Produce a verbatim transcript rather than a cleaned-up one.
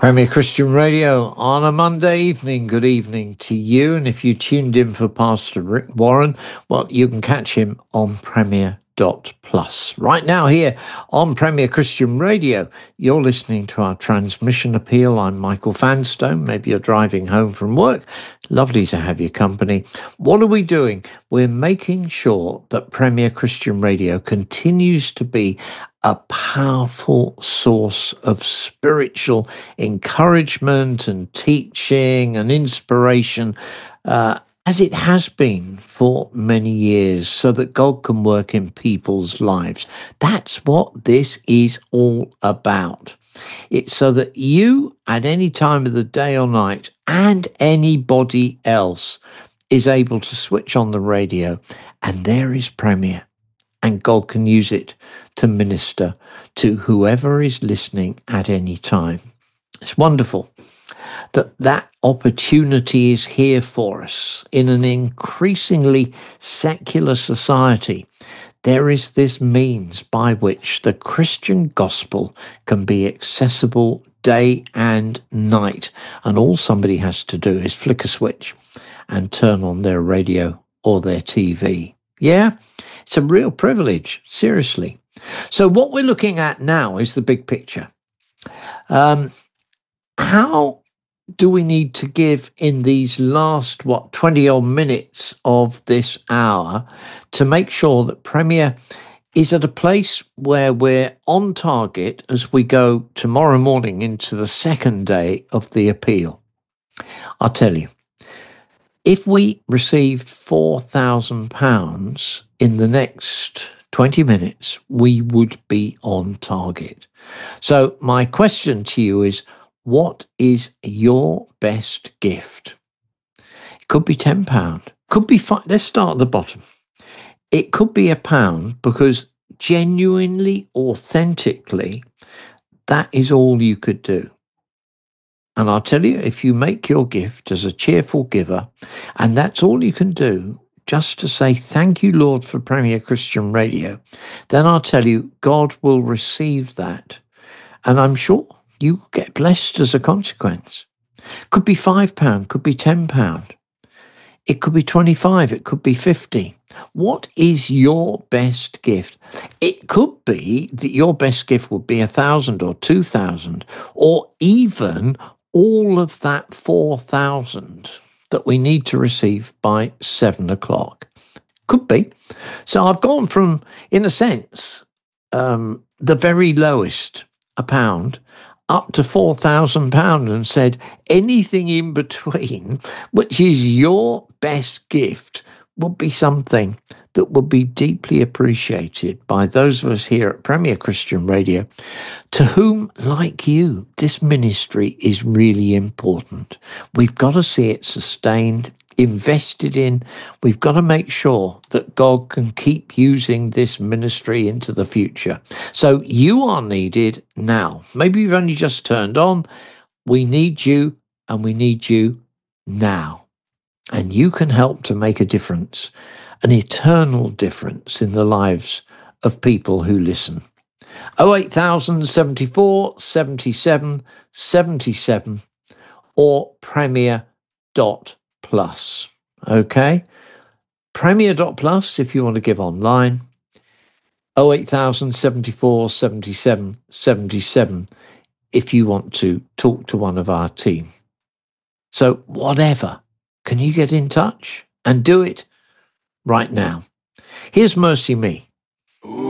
Premier Christian Radio on a Monday evening. Good evening to you. And if you tuned in for Pastor Rick Warren, well, you can catch him on Premier Dot Plus. Right now here on Premier Christian Radio, you're listening to our transmission appeal. I'm Michael Fanstone. Maybe you're driving home from work. Lovely to have your company. What are we doing? We're making sure that Premier Christian Radio continues to be a powerful source of spiritual encouragement and teaching and inspiration, uh, as it has been for many years, so that God can work in people's lives. That's what this is all about. It's so that you, at any time of the day or night, and anybody else, is able to switch on the radio, and there is Premier. And God can use it to minister to whoever is listening at any time. It's wonderful that that opportunity is here for us. In an increasingly secular society, there is this means by which the Christian gospel can be accessible day and night. And all somebody has to do is flick a switch and turn on their radio or their T V. Yeah, it's a real privilege, seriously. So what we're looking at now is the big picture. Um, how do we need to give in these last, what, twenty-odd minutes of this hour to make sure that Premier is at a place where we're on target as we go tomorrow morning into the second day of the appeal? I'll tell you. If we received four thousand pounds in the next twenty minutes, we would be on target. So my question to you is, what is your best gift? It could be ten pounds, could be five. Let's start at the bottom. It could be a pound, because genuinely, authentically, that is all you could do. And I'll tell you, if you make your gift as a cheerful giver, and that's all you can do, just to say, thank you, Lord, for Premier Christian Radio, then I'll tell you, God will receive that. And I'm sure you get blessed as a consequence. Could be five pounds, could be ten pounds. It could be twenty-five, it could be fifty. What is your best gift? It could be that your best gift would be a thousand or two thousand, or even all of that four thousand that we need to receive by seven o'clock. Could be. So I've gone from, in a sense, um, the very lowest, a pound, up to four thousand pounds, and said anything in between, which is your best gift, would be something that would be deeply appreciated by those of us here at Premier Christian Radio, to whom, like you, this ministry is really important. We've got to see it sustained, invested in. We've got to make sure that God can keep using this ministry into the future. So you are needed now. Maybe you've only just turned on. We need you, and we need you now. And you can help to make a difference, an eternal difference in the lives of people who listen. oh eight thousand seventy-four seventy-seven seventy-seven or Premier Dot Plus. Okay? Premier Dot Plus if you want to give online. oh eight thousand seventy-four seventy-seven seventy-seven if you want to talk to one of our team. So whatever, can you get in touch and do it right now? Here's Mercy Me.